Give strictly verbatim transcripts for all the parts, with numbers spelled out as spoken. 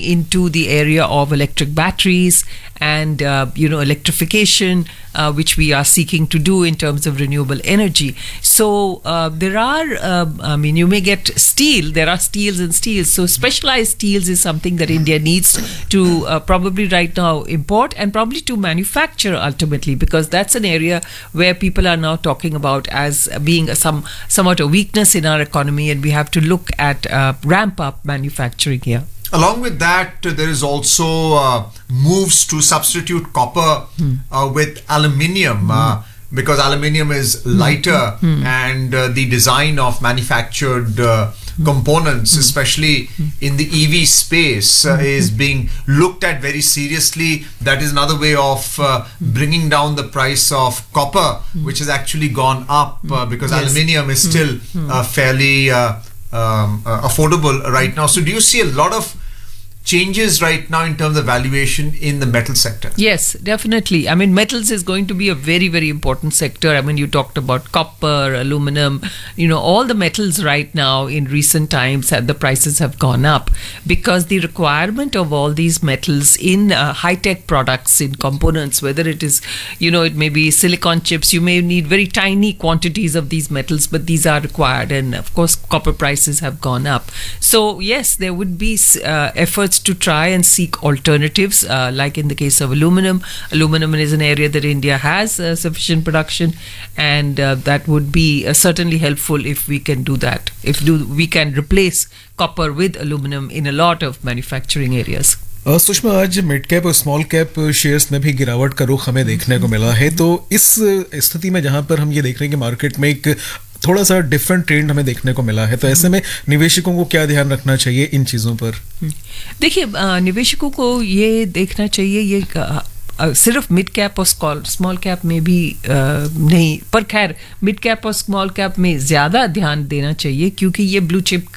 into the area of electric batteries and uh, you know electrification, uh, which we are seeking to do in terms of renewable energy. So uh, there are, uh, I mean, you may get steel. There are steels and steels. So specialized steels is something that India needs to uh, probably right now import and probably to manufacture ultimately, because that's an area where people are now talking about as being a, some somewhat a weakness in our economy, and we have to look at uh, ramp up manufacturing here. Along with that, uh, there is also uh, moves to substitute copper hmm. uh, with aluminium hmm. uh, because aluminium is lighter hmm. and uh, the design of manufactured uh, components, hmm. especially hmm. in the E V space, uh, hmm. is being looked at very seriously. That is another way of uh, bringing down the price of copper, hmm. which has actually gone up uh, because yes. aluminium is still hmm. uh, fairly uh, Um, uh, affordable right now. So do you see a lot of changes right now in terms of valuation in the metal sector? Yes, definitely. I mean, metals is going to be a very, very important sector. I mean, you talked about copper, aluminum, you know, all the metals right now in recent times, the prices have gone up because the requirement of all these metals in uh, high-tech products, in components, whether it is, you know, it may be silicon chips, you may need very tiny quantities of these metals, but these are required. And of course, copper prices have gone up. So yes, there would be uh, efforts to try and seek alternatives, uh, like in the case of aluminum. Aluminum is an area that India has uh, sufficient production, and uh, that would be uh, certainly helpful if we can do that. If do, we can replace copper with aluminum in a lot of manufacturing areas. Sushma, आज mid cap और small cap shares में भी गिरावट का रुख हमें देखने को मिला है, तो इस स्थिति में जहां पर हम ये देख रहे हैं कि मार्केट में एक थोड़ा सा डिफरेंट ट्रेंड हमें देखने को मिला है, तो ऐसे में निवेशकों को क्या ध्यान रखना चाहिए इन चीज़ों पर? देखिए, निवेशकों को ये देखना चाहिए, ये Uh, सिर्फ मिड कैप और स्मॉल कैप में भी uh, नहीं, पर खैर मिड कैप और स्मॉल कैप में ज़्यादा ध्यान देना चाहिए, क्योंकि ये ब्लू चिप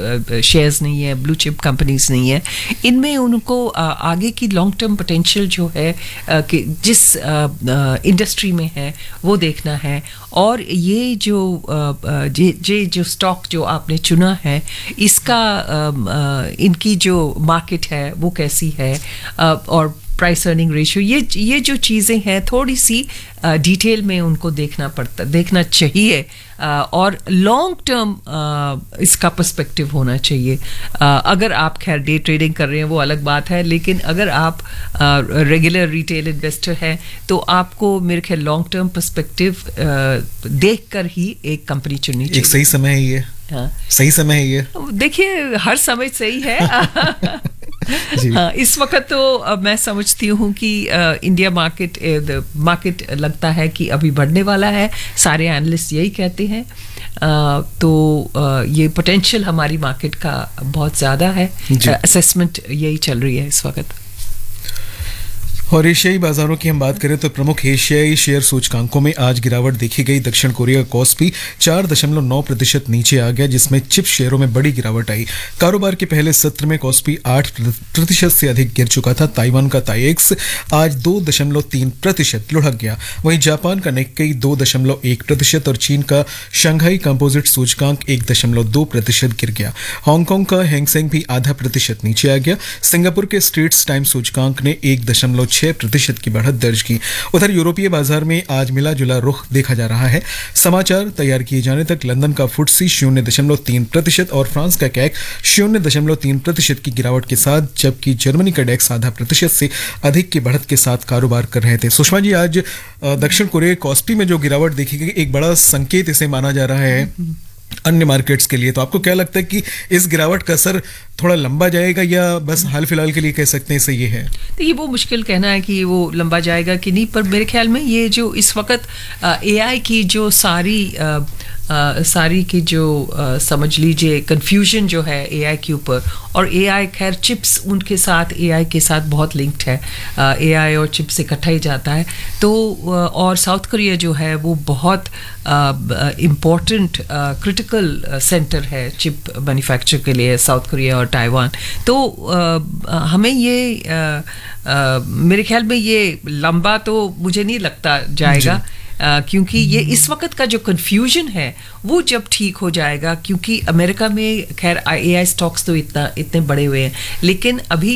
शेयर्स नहीं है, ब्लू चिप कंपनीज नहीं है. इनमें उनको uh, आगे की लॉन्ग टर्म पोटेंशियल जो है uh, कि जिस इंडस्ट्री uh, uh, में है वो देखना है. और ये जो uh, ये, ये जो स्टॉक जो आपने चुना है, इसका uh, uh, इनकी जो मार्केट है वो कैसी है, uh, और प्राइस अर्निंग रेशियो, ये ये जो चीज़ें हैं थोड़ी सी डिटेल में उनको देखना पड़ता देखना चाहिए, और लॉन्ग टर्म इसका पर्सपेक्टिव होना चाहिए. अगर आप खैर डे ट्रेडिंग कर रहे हैं वो अलग बात है, लेकिन अगर आप रेगुलर रिटेल इन्वेस्टर हैं तो आपको मेरे ख्याल लॉन्ग टर्म पर्सपेक्टिव देख कर ही एक कंपनी चुननी चाहिए. एक सही समय है ये? हाँ, सही समय है ये? देखिए, हर समय सही है. हाँ, इस वक्त तो मैं समझती हूँ कि इंडिया मार्केट मार्केट लगता है कि अभी बढ़ने वाला है. सारे एनालिस्ट यही कहते हैं. आ, तो आ, ये पोटेंशियल हमारी मार्केट का बहुत ज़्यादा है. असेसमेंट यही चल रही है इस वक्त. और एशियाई बाजारों की हम बात करें तो प्रमुख एशियाई शेयर सूचकांकों में आज गिरावट देखी गई. दक्षिण कोरिया का कॉस्पी चार दशमलव नौ प्रतिशत नीचे आ गया, जिसमें चिप शेयरों में बड़ी गिरावट आई. कारोबार के पहले सत्र में कॉस्पी आठ प्रतिशत से अधिक गिर चुका था. ताइवान का ताइएक्स आज दो दशमलव तीन प्रतिशत लुढ़क गया. वहीं जापान का निक्केई दो दशमलव एक प्रतिशत और चीन का शंघाई कंपोजिट सूचकांक एक दशमलव दो प्रतिशत गिर गया. हांगकांग का हैंगसेंग भी आधा प्रतिशत नीचे आ गया. सिंगापुर के स्ट्रेट्स टाइम्स सूचकांक ने एक दशमलव छह प्रतिशत की बढ़त दर्ज की. उधर यूरोपीय बाजार में आज मिला जुला रुख देखा जा रहा है. समाचार तैयार किए जाने तक लंदन का फुटसी शून्य दशमलव तीन प्रतिशत और फ्रांस का कैक शून्य दशमलव तीन प्रतिशत की गिरावट के साथ, जबकि जर्मनी का डेक्स आधा प्रतिशत से अधिक की बढ़त के साथ कारोबार कर रहे थे. सुषमा जी, आज दक्षिण कोरिया कॉस्पी में जो गिरावट देखी गई, एक बड़ा संकेत इसे माना जा रहा है अन्य मार्केट्स के लिए, तो आपको क्या लगता है कि इस गिरावट का असर थोड़ा लंबा जाएगा या बस हाल फिलहाल के लिए कह सकते हैं सही है? देखिए, वो मुश्किल कहना है कि वो लंबा जाएगा कि नहीं, पर मेरे ख्याल में ये जो इस वक्त एआई की जो सारी आ, आ, सारी की जो आ, समझ लीजिए कन्फ्यूजन जो है एआई के ऊपर, और एआई खैर चिप्स उनके साथ एआई के साथ बहुत लिंक्ड है. एआई और चिप्स इकट्ठा ही जाता है. तो और साउथ कोरिया जो है वो बहुत इम्पोर्टेंट क्रिटिकल सेंटर है चिप मैन्युफैक्चर के लिए, साउथ कोरिया और ताइवान. तो आ, हमें ये आ, आ, मेरे ख्याल में ये लंबा तो मुझे नहीं लगता जाएगा, Uh, क्योंकि ये इस वक्त का जो कन्फ्यूजन है वो जब ठीक हो जाएगा, क्योंकि अमेरिका में खैर एआई स्टॉक्स तो इतना इतने बड़े हुए हैं, लेकिन अभी